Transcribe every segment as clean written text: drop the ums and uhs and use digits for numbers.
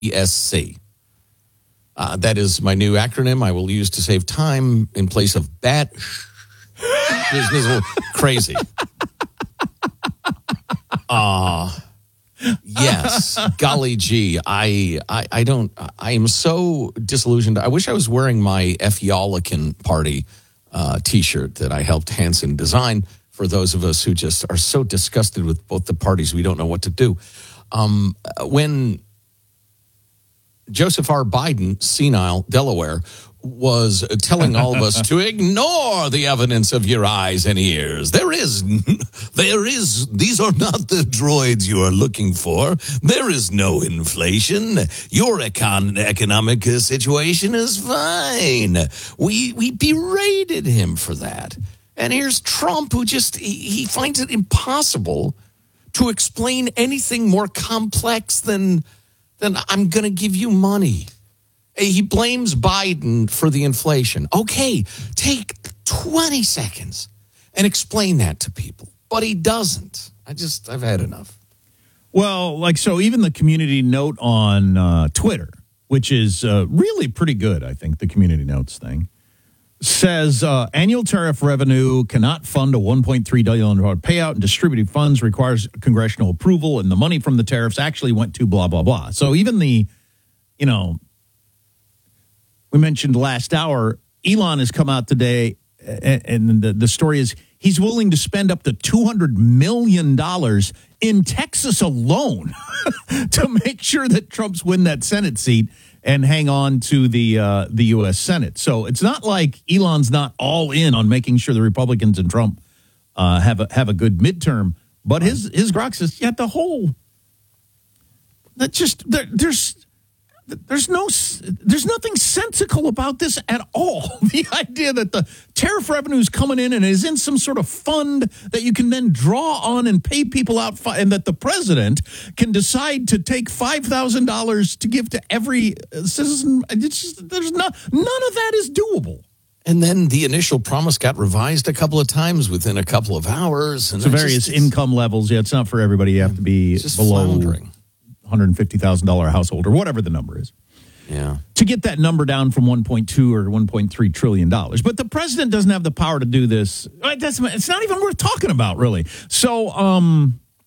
ESC. That is my new acronym I will use to save time in place of bat. This is a little crazy. Yes, golly gee, I am so disillusioned. I wish I was wearing my F. Y'all-ican Party T-shirt that I helped Hanson design for those of us who just are so disgusted with both the parties we don't know what to do. When Joseph R. Biden, senile Delaware, was telling all of us to ignore the evidence of your eyes and ears. These are not the droids you are looking for. There is no inflation. Your economic situation is fine. We berated him for that. And here's Trump, who he finds it impossible to explain anything more complex than I'm going to give you money. He blames Biden for the inflation. Okay, take 20 seconds and explain that to people. But he doesn't. I've had enough. Well, even the community note on Twitter, which is really pretty good, I think, the community notes thing, says annual tariff revenue cannot fund a $1.3 billion payout, and distributed funds requires congressional approval, and the money from the tariffs actually went to blah, blah, blah. So even we mentioned last hour, Elon has come out today, and the story is he's willing to spend up to $200 million in Texas alone to make sure that Trump's win that Senate seat and hang on to the U.S. Senate. So it's not like Elon's not all in on making sure the Republicans and Trump have a good midterm. But his grok says, there's nothing sensical about this at all. The idea that the tariff revenue is coming in and is in some sort of fund that you can then draw on and pay people out, and that the president can decide to take $5,000 to give to every citizen. None of that is doable. And then the initial promise got revised a couple of times within a couple of hours. And so various income levels. Yeah, it's not for everybody. You have to be below floundering. $150,000 household or whatever the number is. Yeah. To get that number down from $1.2 or $1.3 trillion. But the president doesn't have the power to do this. It's not even worth talking about, really. So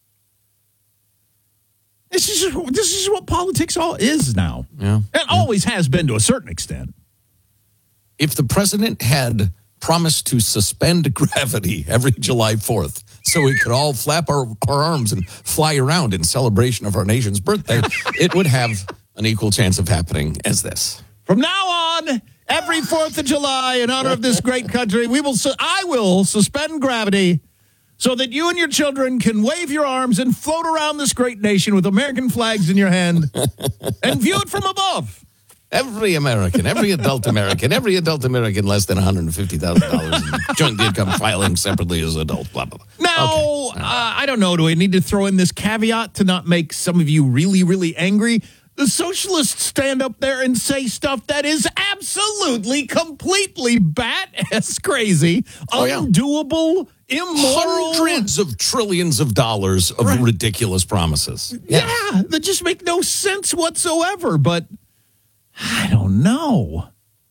this is what politics all is now. Yeah. It always has been to a certain extent. If the president had promised to suspend gravity every July 4th so we could all flap our arms and fly around in celebration of our nation's birthday, it would have an equal chance of happening as this. From now on, every 4th of July, in honor of this great country, I will suspend gravity so that you and your children can wave your arms and float around this great nation with American flags in your hand and view it from above. Every American, every adult American less than $150,000 in joint income filing separately as adult, blah, blah, blah. Now, okay. I don't know. Do I need to throw in this caveat to not make some of you really, really angry? The socialists stand up there and say stuff that is absolutely, completely bat-ass crazy, undoable, immoral. Hundreds of trillions of dollars of ridiculous promises. Yeah, that just make no sense whatsoever, but I don't know.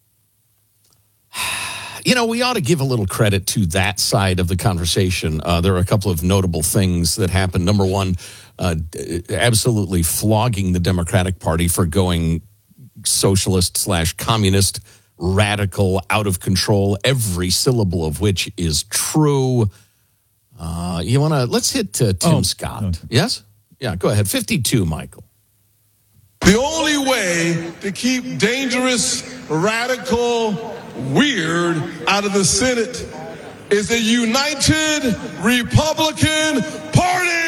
We ought to give a little credit to that side of the conversation. There are a couple of notable things that happened. Number one, absolutely flogging the Democratic Party for going socialist/communist, radical, out of control, every syllable of which is true. Let's hit Tim Scott. Yes? Yeah, go ahead. 52, Michael. The only way to keep dangerous, radical, weird out of the Senate is a united Republican Party.